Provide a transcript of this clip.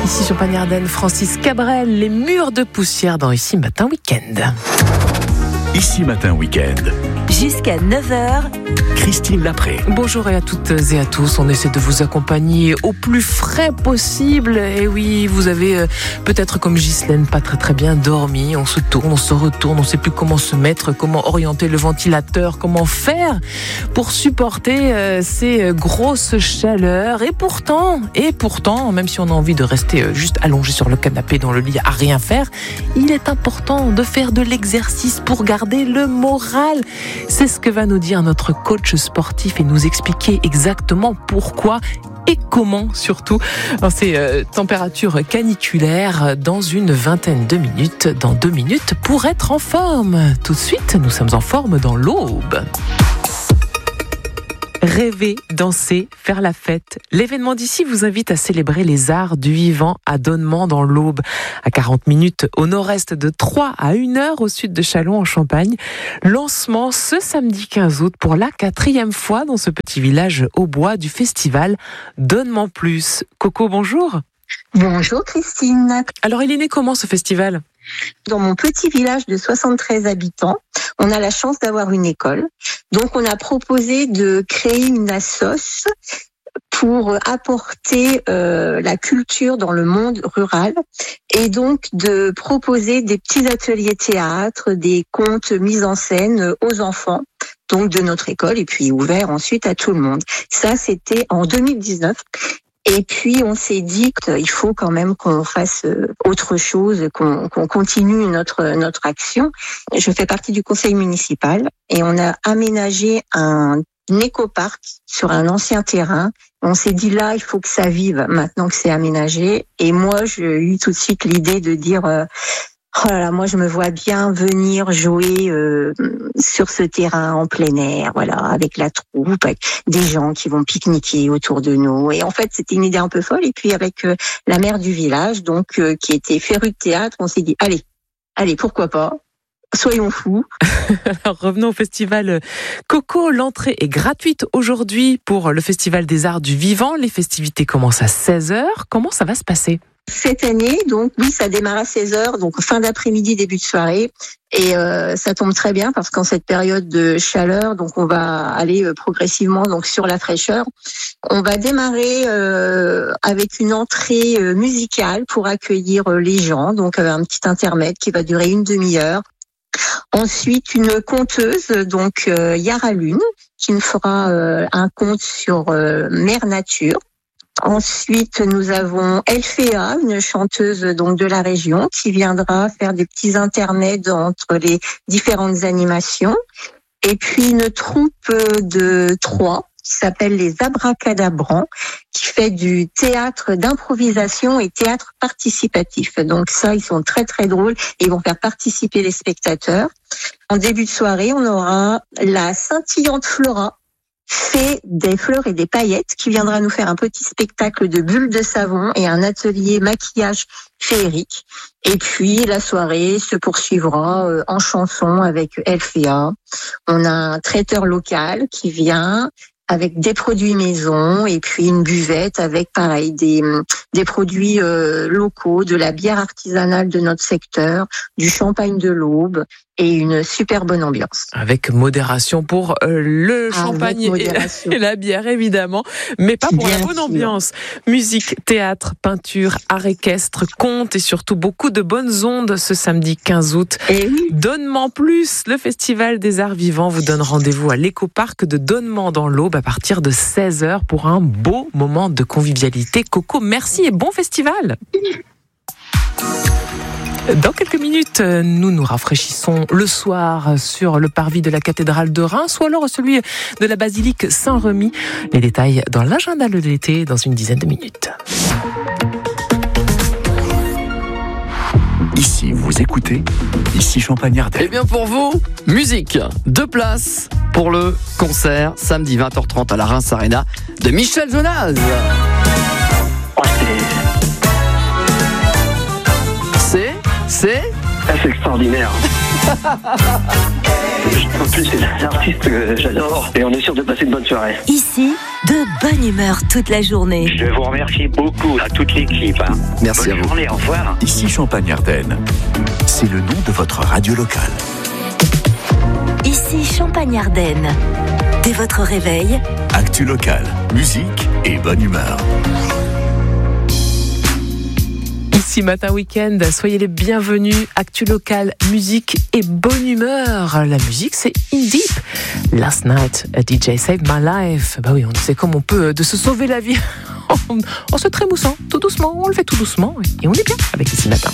Ici Champagne-Ardenne, Francis Cabrel, les murs de poussière dans Ici Matin Week-end. Ici Matin Week-end. Jusqu'à 9h. Christine Lapré. Bonjour à toutes et à tous. On essaie de vous accompagner au plus frais possible. Et oui, vous avez peut-être comme Ghislaine pas très bien dormi. On se tourne, on se retourne, on ne sait plus comment se mettre, comment orienter le ventilateur, comment faire pour supporter ces grosses chaleurs. Et pourtant, même si on a envie de rester juste allongé sur le canapé dans le lit à rien faire, il est important de faire de l'exercice pour garder le moral. C'est ce que va nous dire notre coach sportif et nous expliquer exactement pourquoi et comment, surtout, dans ces températures caniculaires, dans une vingtaine de minutes, dans 2 minutes, pour être en forme. Tout de suite, nous sommes en forme dans l'Aube. Rêver, danser, faire la fête. L'événement d'ici vous invite à célébrer les arts du vivant à Donnement dans l'Aube, à 40 minutes au nord-est de Troyes, à 1 heure au sud de Châlons en Champagne. Lancement ce samedi 15 août pour la 4e fois dans ce petit village au bois du festival Donnement Plus. Coco, bonjour. Bonjour Christine. Alors il est né comment ce festival ? Dans mon petit village de 73 habitants, on a la chance d'avoir une école. Donc on a proposé de créer une assoce pour apporter la culture dans le monde rural et donc de proposer des petits ateliers théâtre, des contes mis en scène aux enfants donc de notre école et puis ouvert ensuite à tout le monde. Ça c'était en 2019. Et puis on s'est dit qu'il faut quand même qu'on fasse autre chose, qu'on continue notre action. Je fais partie du conseil municipal et on a aménagé un éco-parc sur un ancien terrain. On s'est dit là, il faut que ça vive maintenant que c'est aménagé. Et moi, j'ai eu tout de suite l'idée de dire oh là là, moi je me vois bien venir jouer sur ce terrain en plein air, voilà, avec la troupe, avec des gens qui vont pique-niquer autour de nous. Et en fait, c'était une idée un peu folle. Et puis avec la maire du village, donc qui était férue de théâtre, on s'est dit allez, pourquoi pas ? Soyons fous. Alors revenons au festival Coco. L'entrée est gratuite aujourd'hui pour le Festival des Arts du Vivant. Les festivités commencent à 16h. Comment ça va se passer ? Cette année, donc oui, ça démarre à 16h, donc fin d'après-midi, début de soirée. Et ça tombe très bien parce qu'en cette période de chaleur, donc on va aller progressivement donc sur la fraîcheur. On va démarrer avec une entrée musicale pour accueillir les gens, donc un petit intermède qui va durer une demi-heure. Ensuite, une conteuse, donc Yara Lune, qui nous fera un conte sur Mère Nature. Ensuite, nous avons Elfea, une chanteuse donc de la région, qui viendra faire des petits intermèdes entre les différentes animations. Et puis une troupe de Troyes qui s'appelle les Abracadabrants, qui fait du théâtre d'improvisation et théâtre participatif. Donc ça, ils sont très très drôles et ils vont faire participer les spectateurs. En début de soirée, on aura la scintillante Flora, fait des fleurs et des paillettes, qui viendra nous faire un petit spectacle de bulles de savon et un atelier maquillage féerique. Et puis la soirée se poursuivra en chanson avec Elfea. On a un traiteur local qui vient avec des produits maison et puis une buvette avec pareil des produits locaux, de la bière artisanale de notre secteur, du champagne de l'Aube et une super bonne ambiance. Avec modération pour le champagne et la bière évidemment, mais pas pour la bonne ambiance. Musique, théâtre, peinture, art équestre, contes et surtout beaucoup de bonnes ondes ce samedi 15 août. Et oui. Donnement Plus, le Festival des Arts Vivants vous donne rendez-vous à l'éco-parc de Donnement dans l'Aube à partir de 16h pour un beau moment de convivialité. Coco, merci et bon festival. Dans quelques minutes, nous nous rafraîchissons le soir sur le parvis de la cathédrale de Reims ou alors celui de la basilique Saint-Remi. Les détails dans l'agenda de l'été dans une dizaine de minutes. Ici, vous écoutez Ici Champagne-Ardenne. Eh bien pour vous, musique, 2 places pour le concert samedi 20h30 à la Reims Arena de Michel Jonas. C'est extraordinaire. En plus, c'est un artiste que j'adore et on est sûr de passer une bonne soirée. Ici, de bonne humeur toute la journée. Je vous remercie beaucoup à toute l'équipe. Merci Bonne à vous. journée, au revoir. Ici Champagne-Ardenne. C'est le nom de votre radio locale. Ici, Champagne-Ardenne. Dès votre réveil, Actu locale, musique et bonne humeur. Ici Matin Week-end, soyez les bienvenus. Actu local, musique et bonne humeur. La musique, c'est In Deep. Last night, a DJ saved my life. Bah oui, on sait comme on peut de se sauver la vie en se trémoussant, tout doucement. On le fait tout doucement et on est bien avec Ici Matin.